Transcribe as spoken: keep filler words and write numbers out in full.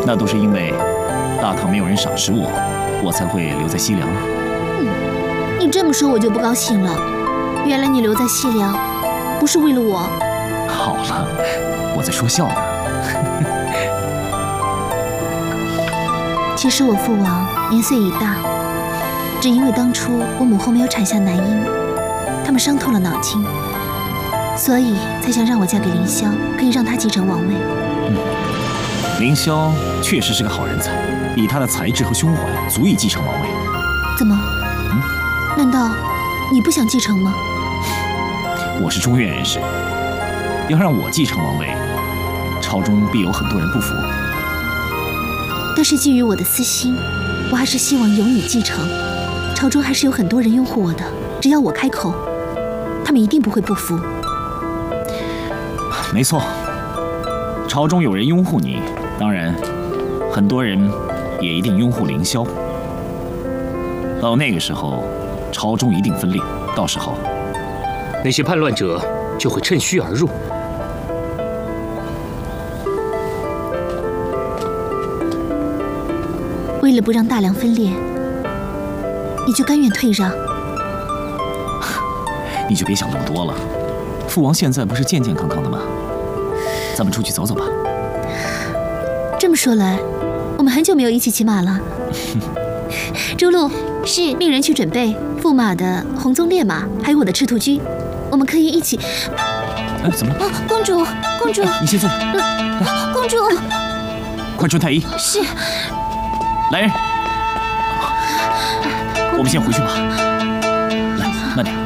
那都是因为大唐没有人赏识我，我才会留在西凉。 嗯，你这么说我就不高兴了。原来你留在西凉，不是为了我。 好了，我在说笑呢。 其实我父王年岁已大，只因为当初我母后没有产下男婴，他们伤透了脑筋，所以才想让我嫁给凌霄，可以让他继承王位。 嗯，凌霄确实是个好人才，以他的才智和胸怀，足以继承王位。 怎么？ 嗯？ 难道你不想继承吗？ 我是中原人士，要让我继承王位，朝中必有很多人不服。 但是基于我的私心，我还是希望由你继承。朝中还是有很多人拥护我的，只要我开口，他们一定不会不服。 没错，朝中有人拥护你，当然，很多人也一定拥护凌霄。到那个时候，朝中一定分裂，到时候， 那些叛乱者就会趁虚而入。 为了不让大梁分裂，你就甘愿退让？ 你就别想那么多了。父王现在不是健健康康的吗？咱们出去走走吧。 这么说来，我们很久没有一起骑马了。朱露，是命人去准备驸马的红鬃烈马，还有我的赤兔驹，我们可以一起。 哎，怎么了？ 啊，公主，公主， 哎、你先坐。 呃、公主， 快穿太医。 是。 来人，我们先回去吧。来，慢点。